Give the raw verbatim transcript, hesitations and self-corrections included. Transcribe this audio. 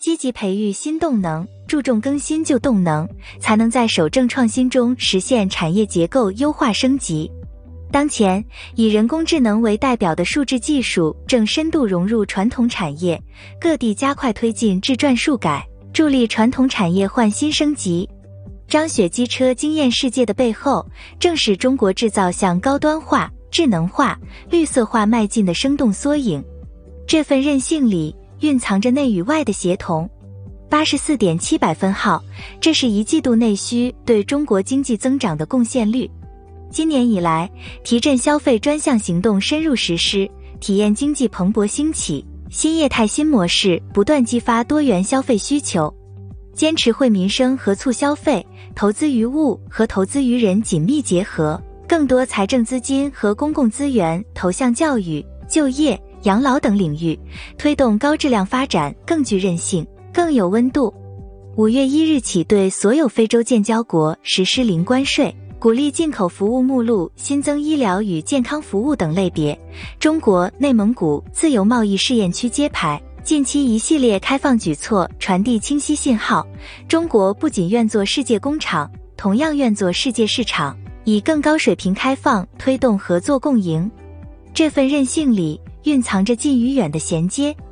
积极培育新动能，注重更新旧动能，才能在守正创新中实现产业结构优化升级。当前，以人工智能为代表的数字技术正深度融入传统产业，各地加快推进智转数改，助力传统产业焕新升级。张雪机车惊艳世界的背后，正是中国制造向高端化、智能化、绿色化迈进的生动缩影。这份韧性里蕴藏着内与外的协同。八十四点七百分号，这是一季度内需对中国经济增长的贡献率。今年以来，提振消费专项行动深入实施，体验经济蓬勃兴起，新业态新模式不断激发多元消费需求。坚持惠民生和促消费，投资于物和投资于人紧密结合，更多财政资金和公共资源投向教育、就业、养老等领域，推动高质量发展更具韧性、更有温度。五月一日起对所有非洲建交国实施零关税，鼓励进口服务目录新增医疗与健康服务等类别。中国内蒙古自由贸易试验区揭牌，近期一系列开放举措传递清晰信号，中国不仅愿做世界工厂，同样愿做世界市场，以更高水平开放推动合作共赢。这份韧性里蕴藏着近与远的衔接。